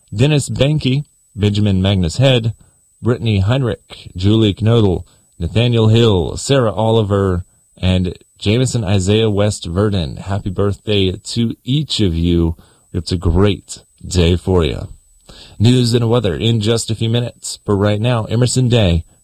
Dennis Banky, Benjamin Magnus Head, Brittany Heinrich, Julie Knodel, Nathaniel Hill, Sarah Oliver, and Jameson Isaiah West Verdon. Happy birthday to each of you. It's a great day for you. News and weather in just a few minutes. But right now, Emerson Day